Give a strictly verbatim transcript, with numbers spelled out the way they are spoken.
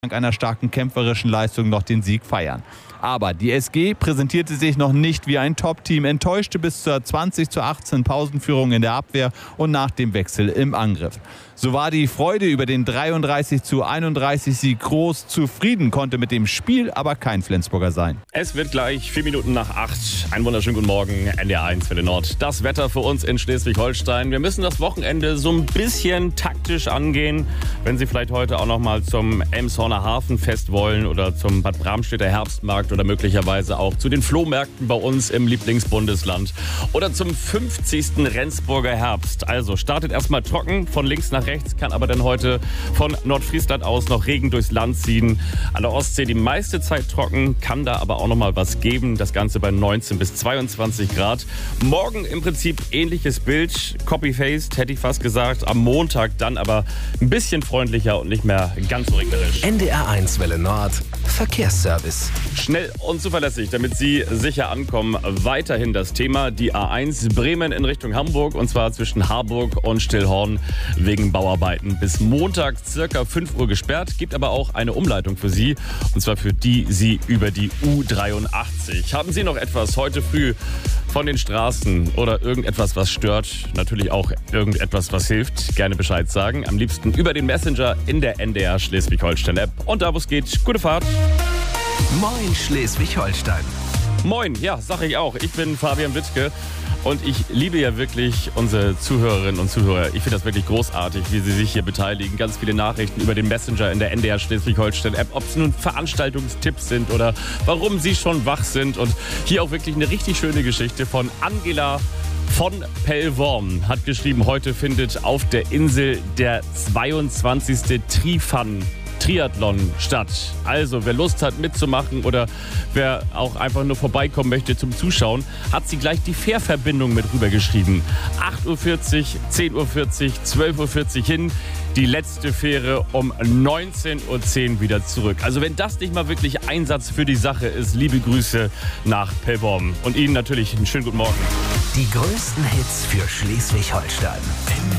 dank einer starken kämpferischen Leistung noch den Sieg feiern. Aber die S G präsentierte sich noch nicht wie ein Top-Team, enttäuschte bis zur zwanzig zu achtzehn Pausenführung in der Abwehr und nach dem Wechsel im Angriff. So war die Freude über den dreiunddreißig zu einunddreißig Sieg groß. Zufrieden konnte mit dem Spiel aber kein Flensburger sein. Es wird gleich vier Minuten nach acht. Einen wunderschönen guten Morgen, N D R eins Welle Nord. Das Wetter für uns in Schleswig-Holstein. Wir müssen das Wochenende so ein bisschen taktisch angehen. Wenn Sie vielleicht heute auch noch mal zum Elmshorner Hafenfest wollen oder zum Bad Bramstedter Herbstmarkt oder möglicherweise auch zu den Flohmärkten bei uns im Lieblingsbundesland oder zum fünfzigsten Rendsburger Herbst. Also startet erstmal trocken von links nach rechts, kann aber dann heute von Nordfriesland aus noch Regen durchs Land ziehen. An der Ostsee die meiste Zeit trocken, kann da aber auch noch mal was geben. Das Ganze bei neunzehn bis zweiundzwanzig Grad. Morgen im Prinzip ähnliches Bild, copy-paste hätte ich fast gesagt. Am Montag dann aber ein bisschen freundlicher und nicht mehr ganz so regnerisch. N D R eins Welle Nord, Verkehrsservice. Schnell und zuverlässig, damit Sie sicher ankommen. Weiterhin das Thema, die A eins Bremen in Richtung Hamburg, und zwar zwischen Harburg und Stillhorn wegen Bauarbeiten. Bis Montag circa fünf Uhr gesperrt, gibt aber auch eine Umleitung für Sie, und zwar für die Sie über die U dreiundachtzig. Haben Sie noch etwas heute früh von den Straßen oder irgendetwas, was stört? Natürlich auch irgendetwas, was hilft. Gerne Bescheid sagen. Am liebsten über den Messenger in der N D R Schleswig-Holstein-App. Und da, wo es geht, gute Fahrt. Moin Schleswig-Holstein. Moin, ja, sag ich auch. Ich bin Fabian Wittke und ich liebe ja wirklich unsere Zuhörerinnen und Zuhörer. Ich finde das wirklich großartig, wie sie sich hier beteiligen. Ganz viele Nachrichten über den Messenger in der N D R Schleswig-Holstein-App, ob es nun Veranstaltungstipps sind oder warum sie schon wach sind. Und hier auch wirklich eine richtig schöne Geschichte von Angela von Pellworm. Hat geschrieben, heute findet auf der Insel der zweiundzwanzigste Trifan Triathlon statt. Also, wer Lust hat mitzumachen oder wer auch einfach nur vorbeikommen möchte zum Zuschauen, hat sie gleich die Fährverbindung mit rübergeschrieben. acht Uhr vierzig, zehn Uhr vierzig, zwölf Uhr vierzig hin. Die letzte Fähre um neunzehn Uhr zehn wieder zurück. Also wenn das nicht mal wirklich Einsatz für die Sache ist, liebe Grüße nach Pellworm. Und Ihnen natürlich einen schönen guten Morgen. Die größten Hits für Schleswig-Holstein.